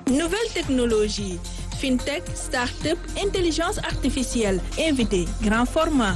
Nouvelles technologies, fintech, start-up, intelligence artificielle, invité grand format.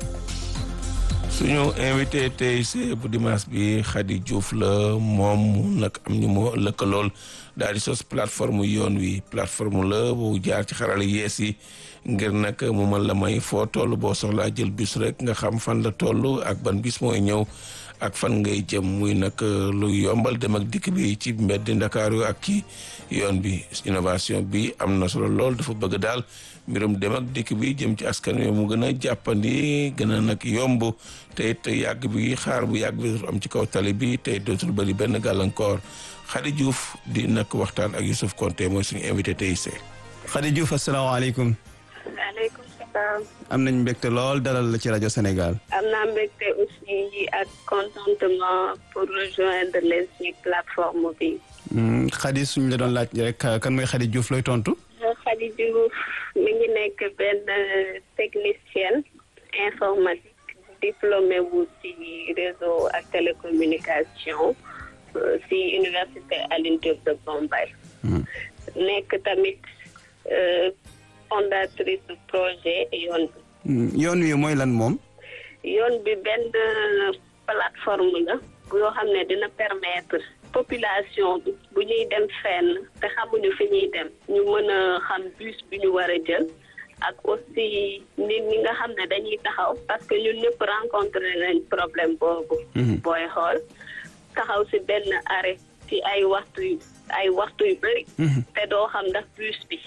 suñu invité tey c'est bu dimanche bi Khady Diouf la moom nag am ñu moo lëkkalool daal di sos plateforme yoon wi plateforme la bu jaar ci xarala yees yi ngir nag mu mën la may foo toll boo soxlaa jël bus rek nga xam fan la toll ak ban bis mooy ñëw ak fan ngay jëm muy nag lu yombal dem ak dikk bi ci mbedd Ndakaaru ak ci yoon bi innovation bi am na solo lool dafa bëgg daal mbirum dem ak dikk bi jëm ci askan wi mu gën a jàppandi gën a nag yomb te it yàgg bi xaar bu yàgg bi am ci kaw tali bi te dootul bëri benn gàllankoor Khady Diouf di nag waxtaan ak Youssouf Konté mooy suñu invité tey see. Khady Diouf asalaamaaleykum. waaleykum salaam. am nañ mbégte lool dalal la ci rajo Sénégal. am naa mbégte aussi ak contentement pour rejoindre leen ci plateforme bi. Khady suñ la doon laaj rek kan mooy Khady Diouf looy tontu. Khady Diouf mi ngi nekk benn technicienne informatique diplômée wu ci réseau ak télécommunication ci université Alioune Diop de Bombay. nekk tamit fondatrice projet yoon bi. yoon wi mooy lan moom. yoon bi benn plateforme la yoo xam ne dina permettre population bi bu ñuy dem fenn te xamuñu fi ñuy dem ñu mën a xam bus bi ñu war a jël ak aussi nit ñi nga xam ne dañuy taxaw parce que ñun ñëpp rencontré nañ problème boobu. booy xool taxaw ci benn arrêt ci ay waxtu yu bëri. te doo xam ndax bus bi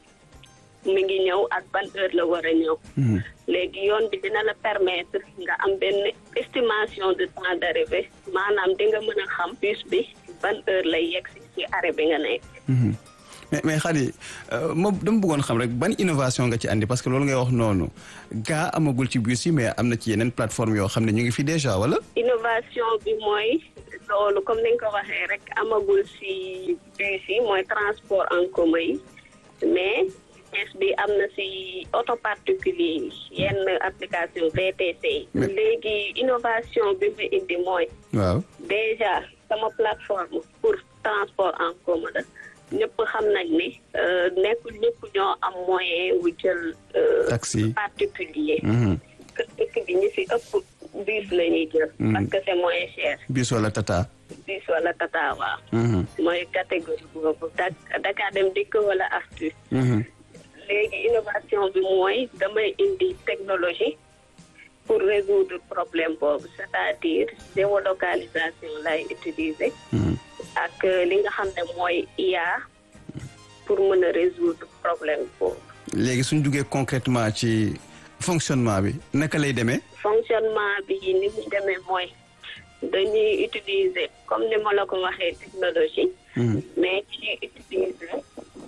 mi ngi ñëw ak ban heure la war a ñëw. léegi yoon bi dina la permettre nga am benn estimation de temps d'arrivée maanaam di nga mën a xam bus bi ban heure lay yegg ci arrêt bi nga nekk. mais Khady moom dama bëggoon xam rek ban innovation nga ci andi parce que loolu ngay wax noonu gaa amagul ci bus yi mais am na ci yeneen plateforme yoo xam ne ñu ngi fi déjà wala. innovation bi mooy loolu comme ni nga ko waxee rek amagul ci bus yi mooy transport en commun yi mais. bi am na ci auto particulier yi yenn application VTC yi. léegi innovation bi mu indi mooy. waaw déjà sama plateforme pour transport en commun la ñëpp xam nañ ni nekkul ñëpp ñoo am moyen wu jël. taxi particulier. dëkk bi ñu ci ëpp bus la ñuy jël. parce que c'est moins cher. bus wala tata. bus wala tata waaw. mooy catégorie boobu Dakar Dem Dikk wala Artus. léegi innovation bi mooy damay indi technologie pour résoudre problème boobu c'est-à-dire géolocalisation lay utiliser ak li nga xam ne mooy IA pour mën a résoudre problème boobu. léegi suñ duggee concrètement ci fonctionnement bi naka lay demee. fonctionnement bi ni mu demee mooy dañuy utiliser comme ni ma la ko waxee technologie mais ci utiliser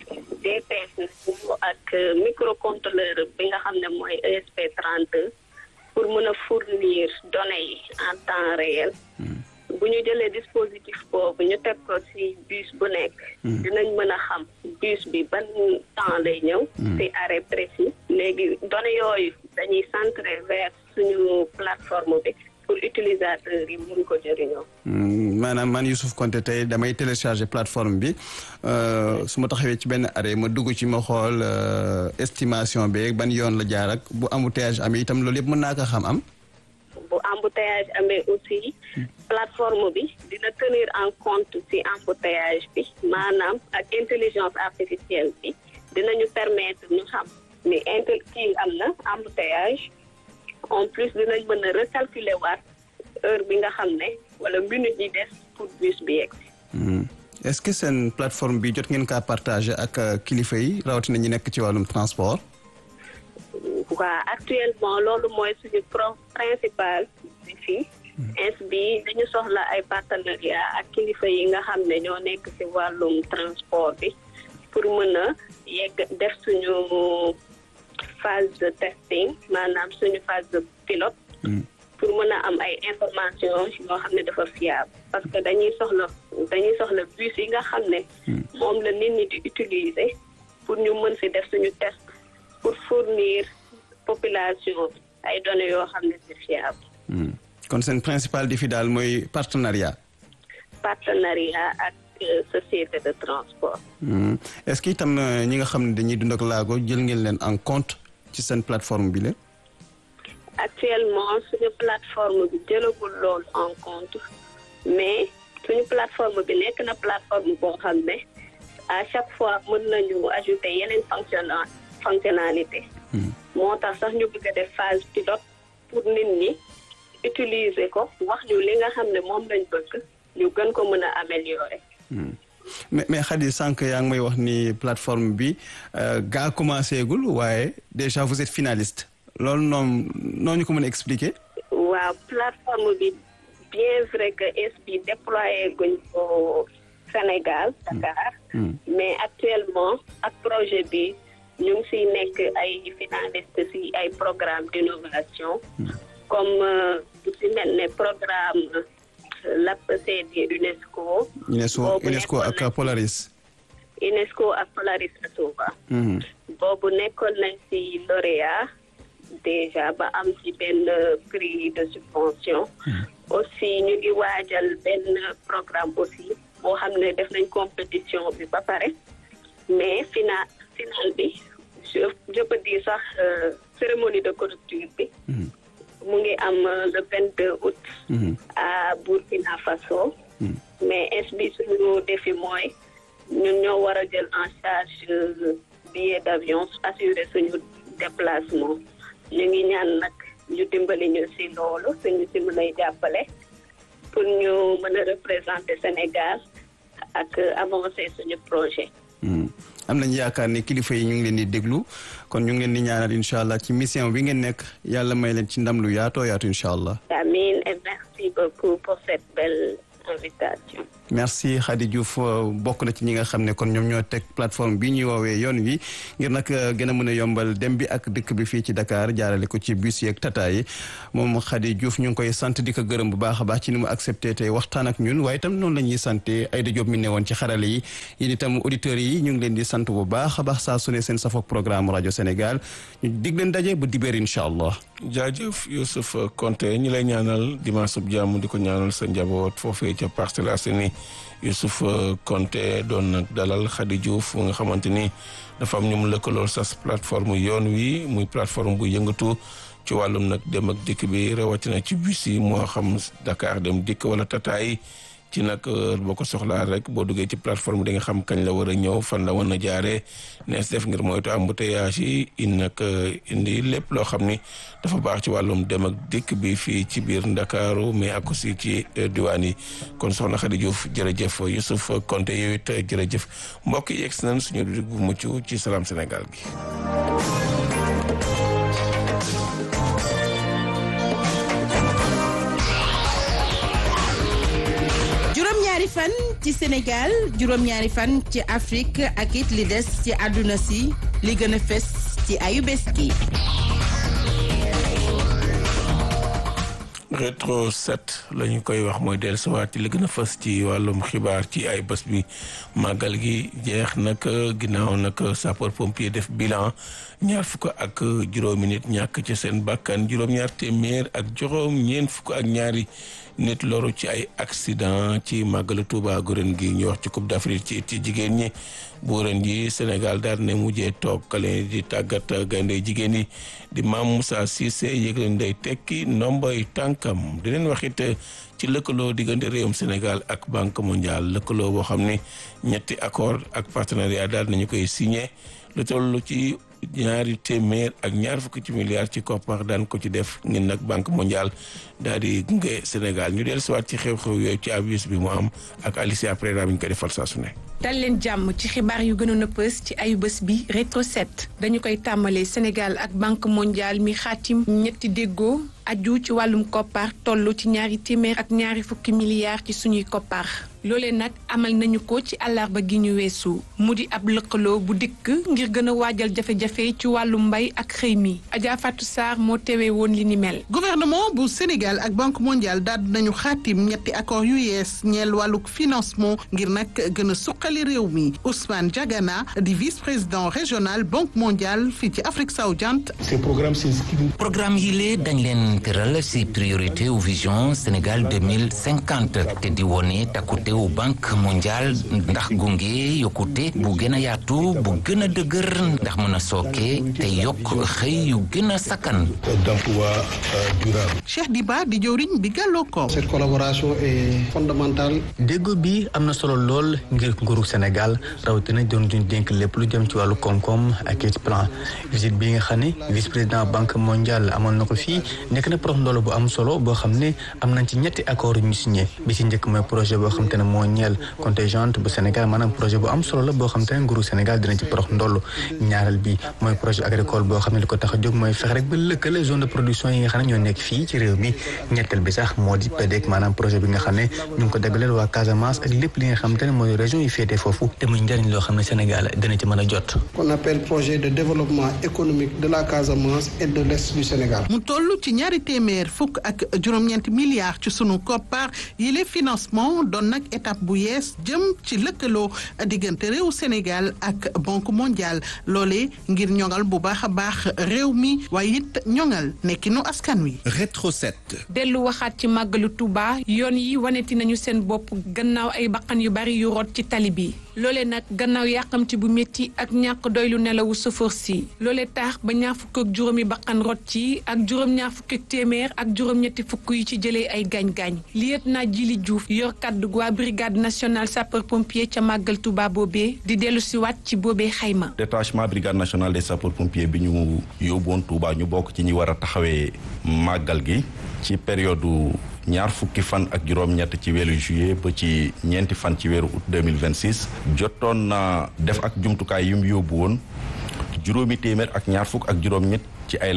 DPS ak microcontrôleur bi nga xam ne mooy ESP32 pour mën a fournir données yi en temps réel. bu ñu jëlee dispositif boobu ñu teg ko ci bus bu nekk. dinañ mën a xam bus bi ban temps lay ñëw. ci arrêt précis. léegi données yooyu dañuy centrer vers suñu plateforme bi pour utilisateurs yi mun ko jëriñoo. maanaam man Youssouf Konté tey damay télécharger plateforme bi su ma taxawee ci benn arrêt ma dugg ci ma xool estimation bi ban yoon la jaar ak bu embouteillage amee itam loolu yëpp mën naa ko xam am. bu embouteillage amee aussi plateforme bi dina tenir en compte ci embouteillage bi maanaam ak intelligence artificielle bi dinañu permettre ñu xam ni kii am na embouteillage en plus dinañ mën a recalculer waat heure bi nga xam ne wala minute yi des pour bus bi yegg. est-ce que seen plateforme bi jot ngeen kaa partager ak kilifa yi rawatina ñi nekk ci wàllum transport. waaw actuellement loolu mooy suñu principal défi. bi dañu soxla ay partenariat ak kilifa yi nga xam ne ñoo nekk ci wàllum transport bi pour mën a yegg def suñu phase de testing maanaam suñu phase de pilote. pour mën a am ay information yoo xam ne dafa fiable parce que dañuy soxla bus yi nga xam ne moom la nit ñi di utiliser pour ñu mën ci def suñu test pour fournir population ay données yoo xam ne c'est fiable. kon seen principal défi daal mooy partenariat. partenariat ak société de transport. est-ce que itam ñi nga xam ne dañuy dund ak laago jël ngeen leen en compte ci seen plateforme bi la. actuellement suñu plateforme bi jëlagul loolu en compte mais suñu plateforme bi nekk na plateforme boo xam ne à chaque fois mën nañu ajouter yeneen fonctionnalité. moo tax sax ñu bëgg a def phase pilote pour nit ñi utiliser ko wax ñu li nga xam ne moom lañ bëgg ñu gën ko mën a améliorer. mais Khady sànq yaa ngi may wax ni plateforme bi gaa commencé gul waaye déjà vous êtes finaliste loolu noo ñu ko mën a expliquer. waaw plateforme bi bien vrai que bi déployé guñ ko Sénégal Dakar. mais actuellement ak projet bi ñu ngi siy nekk ay finaliste si ay programme d'innovation. comme bu si mel ne programme l'APCD UNESCO. UNESCO ak Polaris. UNESCO ak Polaris Asuba. boobu nekkoon nañ si lauréat déjà ba am ci benn prix de subvention. aussi ñu ngi waajal benn programme aussi boo xam ne def nañ compétition bi ba pare mais final bi je peux dire sax cérémonie de clôture bi. mu ngi am le 22 août. à Burkina Faso. mais bi suñu défi mooy ñun ñoo war a jël en charge billet d'avion assurer suñu déplacement ñu ngi ñaan nag ñu dimbali ñu si loolu suñu si mën a jàppale pour ñu mën a représenter Sénégal ak avancer suñu projet. am nañu yaakaar ne kilifa yi ñu ngi leen di déglu kon ñu ngi leen di ñaanal incha allah ci mission bi ngeen nekk yàlla may leen ci ndam lu yaatoo yaatu incha allah. amiin et merci beaucoup pour cette belle invitation. merci Khady Diouf bokk na ci ñi nga xam ne kon ñoom ñoo teg plateforme bi ñuy woowee yoon wi ngir nag gën a mën a yombal dem bi ak dëkk bi fii ci Dakar jaarale ko ci bus yeeg tata yi moom Khady Diouf ñu ngi koy sant di ko gërëm bu baax a baax ci ni mu accepté tey waxtaan ak ñun waaye itam noonu la ñuy santé Aïda Diop mi ne woon ci xarale yi yéen itam auditeurs yi ñu ngi leen di sant bu baax a baax saa su ne seen safoog programme rajo Sénégal ñu dig leen daje bu dibéer incha allah. jaajëf Youssouf Konté ñi lay ñaanal dimanche bu jàmm di ko ñaanal sa njaboot foofee ca Parcelles Assainies Youssouf Konté doon nag dalal Khady Diouf nga xamante ni dafa am ñu mu lëkkalool sas plateforme yoon wi muy plateforme bu yëngatu ci wàllum nag dem ak dikk bi rawatina ci bus yi moo xam Dakar dem dikk wala Tata yi ci nag boo ko soxlaa rek boo duggee ci plateforme di nga xam kañ la war a ñëw fan la war a jaaree nees def ngir moytu embouteillage yi indi lépp loo xam ni dafa baax ci wàllum dem ak dikk bi fii ci biir Ndakaaru mais ak aussi ci diwaan yi kon soxna Khady Diouf jërëjëf Youssouf Konté yow it jërëjëf mbokk yi yegg si nañ suñu rubrique bu mucc ci Salam Sénégal gi. juróom-ñaari fan ci Sénégal juróom-ñaari fan ci Afrique ak it li des ci àdduna si li gën a fes ci ayu bés gi. rétro 7 la ñu koy wax mooy dellusiwaat ci li gën a fës ci wàllum xibaar ci ay bés bi màggal gi jeex nag ginnaaw nag sapeur pompier def bilan ñaar fukk ak juróomi nit ñàkk ci seen bakkan juróom-ñaar téeméer ak juróom-ñeent fukk ak ñaari nit loru ci ay accident ci màggalu Touba gu ren gi ñu wax ci Coupe d'Afrique ci jigéen ñi bu ren ji Sénégal daal ne mujjee toog kale di tàggat gaynde jigéen yi di Mame Moussa Cissé yëg leen day tekki ndomboy tànkam di leen wax it ci lëkkaloo diggante réewum Sénégal ak Banque mondiale lëkkaloo boo xam ne ñetti accord ak partenariat daal nañu koy signé lu toll ci ñaari téeméer ak ñaar fukki ci milliards ci koppar daan ko ci def ngeen nag Banque mondiale daal di gunge Sénégal ñu dellusiwaat ci xew-xew yooyu ci abus bi mu am ak Alicia Prera bi ñu koy defal saa su ne. dal leen jàmm ci xibaar yu gënoon a pës ci ayu bés bi rétro 7 dañu koy tàmbalee Sénégal ak Banque mondiale mi xaatim ñetti déggoo aju ci wàllum koppar toll ci ñaari téeméer ak ñaari fukki milliards ci suñuy koppar loolee nag amal nañu ko ci àllarba gi ñu weesu mu di ab lëkkaloo bu dikk ngir gën a waajal jafe-jafe ci wàllum mbay ak xëy mi Adja Fatou Sarr moo teewee woon li ni mel. gouvernement bu Sénégal ak Banque mondiale daal nañu xaatim ñetti accord yu yees ñeel wàllug financement ngir nag gën a suqali réew mi Ousmane Diagana di vice-président régional Banque mondiale fii ci Afrique sowu-jant. programme yi lee dañ leen tëral ci priorité ou vision Sénégal 2050 te di wone takkute volonté wu banque mondiale ndax gunge yokkute bu gën a yaatu bu gën a dëgër ndax mën a sooke te yokk xëy yu gën a sakkan. d'emploi durable. Cheikh Diba di jëwriñ bi gàlloo ko. Cette collaboration est fondamentale. déggoo bi am na solo lool ngir nguuru Sénégal rawatina doon duñ dénk lépp lu jëm ci wàllu koom-koom ak it plan visite bi nga xam ne vice président banque mondiale amoon na ko fii nekk na prox ndoolo bu am solo boo xam ne am nañ ci ñetti accord yu ñu signé bi ci njëkk mooy projet boo xam te ne moo ñeel contingent bu Sénégal maanaam projet bu am solo la boo xam te ne nguuru Sénégal dina ci prox ndoolo ñaareel bi mooy projet agricole boo xam ne li ko tax a jóg mooy fexe rek ba lëkkale zone de production yi nga xam ne ñoo nekk fii ci réew mi ñetteel bi sax moo di PDEC maanaam projet bi nga xam ne ñu ngi ko dagaleel waa Casamance ak lépp li nga xam te ne mooy région yi féetee foofu te muy njëriñ loo xam ne Sénégal dina ci mën a jot. qu'on appelle projet de développement économique de la Casamance et de l'Est du Sénégal. mu toll ci ñaari téeméer fukk ak juróom-ñeenti milliards ci sunu koppar yile financement doon nag étape bu yees jëm ci lëkkaloo diggante réew Sénégal ak banque mondiale loolee ngir ñoŋal bu baax a baax réew mi waaye it ñoŋal nekkinu askan wi. Rétro 7. dellu waxaat ci màggalu Touba yoon yi waneti nañu seen bopp gannaaw ay bakkan yu bari yu rot ci tali bi loolee nag gannaaw yàqamti bu métti ak ñàkk doylu nelawu sëfoor si loolee tax ba ñaar fukk ak juróomi bakkan rot ci ak juróom-ñaar fukk ak téeméer ak juróom-ñetti fukk yu ci jëlee ay gaañ-gaañ lieutenant Djili Diouf yor kaddu waa brigade nationale sapeur pompier ca màggal Touba boobee di dellu si waat ci boobee xayma. détachement brigade nationale des sapeurs pompiers bi ñu yóbboon Touba ñu bokk ci ñi war a taxawee màggal gi ci période ñaar fukki fan ak juróom-ñett ci weeru juillet ba ci ñeenti fan ci weeru août 2026 jotoon na def ak jumtukaay yu mu yóbbu woon juróomi téeméer ak ñaar fukk ak juróom-ñett ci ay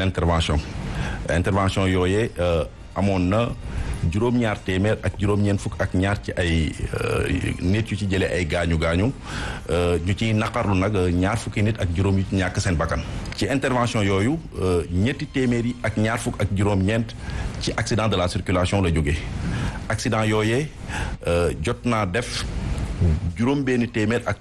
intervention yooyee amoon na juróom-ñaar téeméer ak juróom-ñeent fukk ak ñaar ci ay nit yu ci jëlee ay gaañu-gaañu ñu ciy naqarlu nag ñaar fukki nit ak juróom yu ci ñàkk seen bakkan ci intervention yooyu ñetti téeméer yi ak ñaar fukk ak juróom-ñeent ci accident de la circulation la jógee accident yooyee jot naa def juróom benn téeméer ak